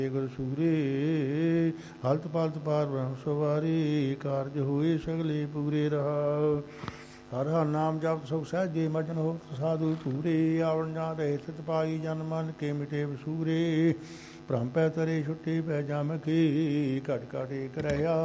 ਗੁਰ ਸੂਰੇ ਹਲਤ ਪਲਤ ਪਾਰ ਬ੍ਰਹਮ ਸਵਾਰੀ ਕਾਰਜ ਹੋਏ ਸਗਲੇ ਪੂਰੇ ਰਹਾ। ਹਰ ਹਰ ਨਾਮ ਜਪ ਸੁਖ ਸਹਿਜੇ ਮਜਨ ਹੋ ਸਾਧੂ ਧੂਰੇ ਆਵਣ ਜਾਂ ਰਹੇ ਤਿਤ ਪਾਈ ਜਨ ਮਨ ਕੇ ਮਿਟੇ ਵਸੂਰੇ। ਭ੍ਰਮ ਪੈ ਤਰੇ ਛੁੱਟੀ ਪੈ ਜਮ ਕੀ ਘਟ ਘਟ ਏਕ ਰਹਿਆ